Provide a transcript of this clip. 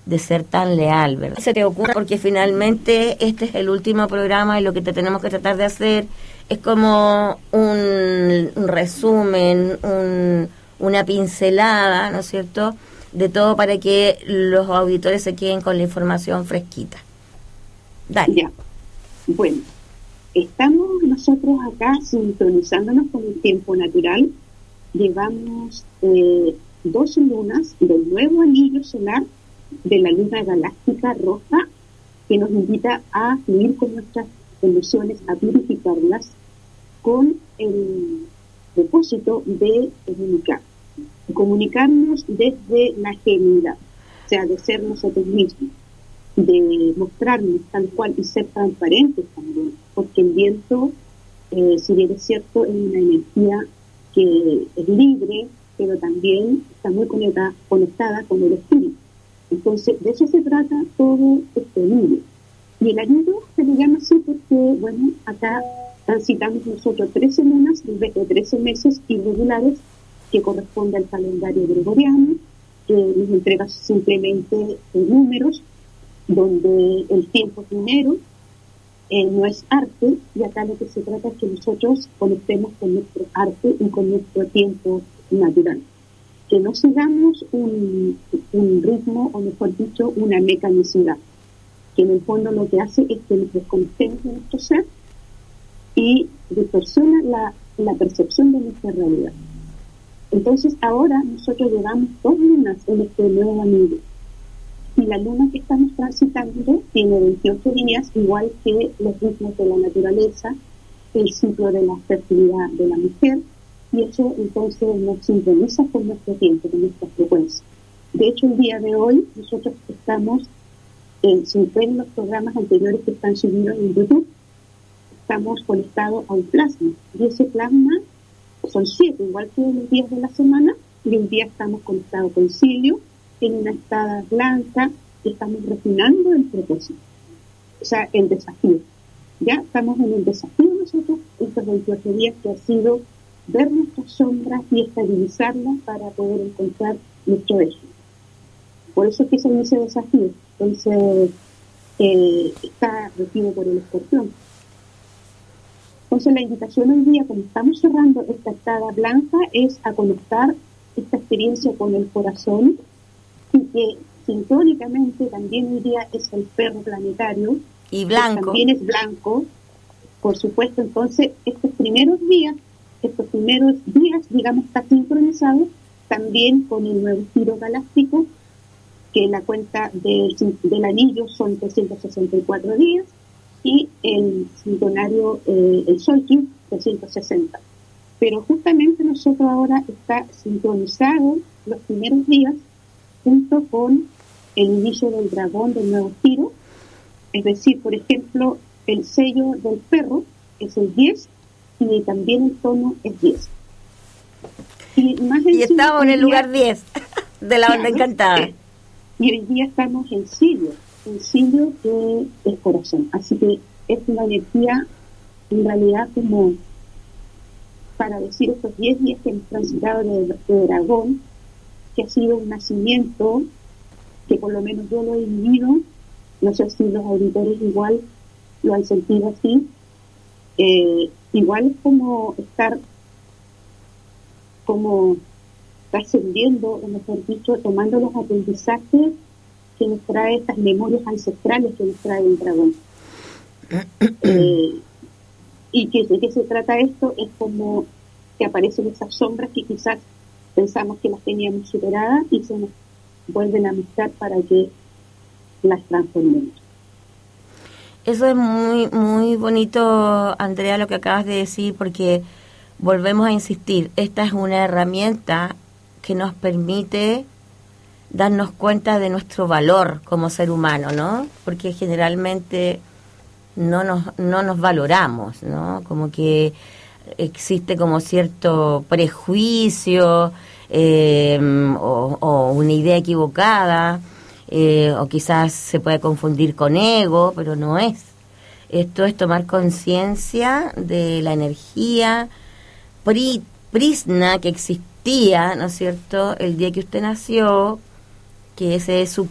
de ser tan leal, ¿verdad? Se te ocurre porque finalmente este es el último programa y lo que te tenemos que tratar de hacer es como un resumen, una pincelada, ¿no es cierto?, de todo para que los auditores se queden con la información fresquita. Dale. Ya, bueno, estamos nosotros acá sintonizándonos con el tiempo natural. Llevamos 12 lunas del nuevo anillo solar de la luna galáctica roja, que nos invita a fluir con nuestras emociones, a purificarlas con el propósito de comunicarnos desde la genuidad, o sea, de ser nosotros mismos, de mostrarnos tal cual y ser transparentes también, porque el viento, si bien es cierto, es una energía que es libre, pero también está muy conectada con el espíritu. Entonces, de eso se trata todo este anillo. Y el anillo se le llama así porque, bueno, acá transitamos nosotros 13 lunas en vez de 13 meses irregulares, que corresponde al calendario gregoriano, que nos entrega simplemente números, donde el tiempo es dinero, no es arte, y acá lo que se trata es que nosotros conectemos con nuestro arte y con nuestro tiempo natural. Que no sigamos un ritmo, o mejor dicho, una mecanicidad, que en el fondo lo que hace es que nos desconectemos de nuestro ser y distorsiona la percepción de nuestra realidad. Entonces ahora nosotros llevamos 2 lunas en este nuevo anillo, y la luna que estamos transitando tiene 28 días, igual que los ritmos de la naturaleza, el ciclo de la fertilidad de la mujer, y eso entonces nos sincroniza con nuestro tiempo, con nuestra frecuencia. De hecho, el día de hoy nosotros estamos, si ven los programas anteriores que están subidos en YouTube, estamos conectados a un plasma, y ese plasma son 7, igual que los días de la semana, y un día estamos conectados con Silio, en una estada blanca, y estamos refinando el propósito, o sea, el desafío. Ya estamos en el desafío nosotros, estos 28 días, que ha sido ver nuestras sombras y estabilizarlas para poder encontrar nuestro eje. Por eso es que se inicia el desafío. Entonces, está regido por el escorpión. Entonces, la invitación hoy día, como estamos cerrando esta estada blanca, es a conectar esta experiencia con el corazón, y que sincrónicamente también hoy día es el perro planetario, y blanco. También es blanco, por supuesto. Entonces, estos primeros días, digamos, está sincronizado también con el nuevo giro galáctico, que la cuenta del anillo son 364 días, y el sintonario, el Solkin, 360. Pero justamente nosotros ahora está sincronizado los primeros días junto con el inicio del dragón del nuevo giro, es decir, por ejemplo, el sello del perro es el 10, y también el tono es 10. Y estamos en el lugar 10 de la onda encantada. Y hoy día estamos en Silio que es corazón. Así que es una energía, en realidad, como para decir estos 10 días que hemos transitado de dragón, que ha sido un nacimiento, que por lo menos yo lo he vivido, no sé si los auditores igual lo han sentido así. Igual es como estar trascendiendo, o mejor dicho, tomando los aprendizajes que nos trae estas memorias ancestrales que nos trae el dragón. Y que de qué se trata esto, es como que aparecen esas sombras que quizás pensamos que las teníamos superadas y se nos vuelven a mostrar para que las transformemos. Eso es muy, muy bonito, Andrea, lo que acabas de decir, porque volvemos a insistir, esta es una herramienta que nos permite darnos cuenta de nuestro valor como ser humano, ¿no? Porque generalmente no nos valoramos, ¿no? Como que existe como cierto prejuicio o una idea equivocada, o quizás se puede confundir con ego, pero no es. Esto es tomar conciencia de la energía prísna que existía, ¿no es cierto?, el día que usted nació, que ese es su